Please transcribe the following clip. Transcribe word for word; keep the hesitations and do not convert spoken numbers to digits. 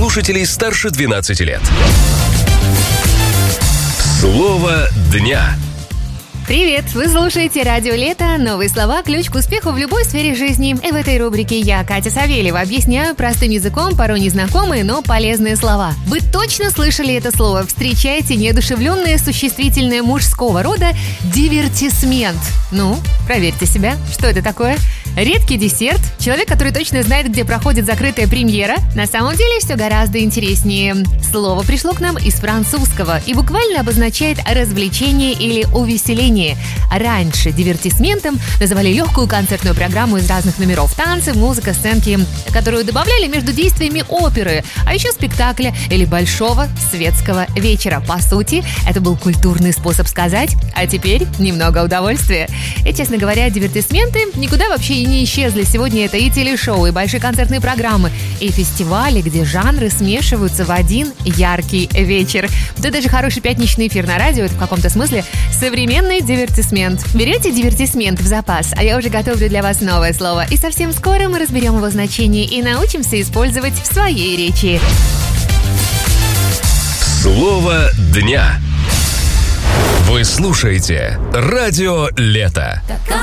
слушателей старше двенадцати лет. Слово дня. Привет! Вы слушаете «Радио Лето». Новые слова – ключ к успеху в любой сфере жизни. И в этой рубрике я, Катя Савельева, объясняю простым языком порой незнакомые, но полезные слова. Вы точно слышали это слово? Встречайте неодушевленное существительное мужского рода «дивертисмент». Ну, проверьте себя. Что это такое? Редкий десерт, человек, который точно знает, где проходит закрытая премьера. На самом деле все гораздо интереснее. Слово пришло к нам из французского и буквально обозначает развлечение или увеселение. Раньше дивертисментом называли легкую концертную программу из разных номеров: танцы, музыка, сценки, которую добавляли между действиями оперы, а еще спектакля или большого светского вечера. По сути, это был культурный способ сказать: а теперь немного удовольствия. И, честно говоря, дивертисменты никуда вообще и не исчезли. Сегодня это и телешоу, и большие концертные программы, и фестивали, где жанры смешиваются в один яркий вечер. Да даже хороший пятничный эфир на радио — это в каком-то смысле современный дивертисмент. Берете дивертисмент в запас, а я уже готовлю для вас новое слово. И совсем скоро мы разберем его значение и научимся использовать в своей речи. Слово дня. Вы слушаете «Радио Лето».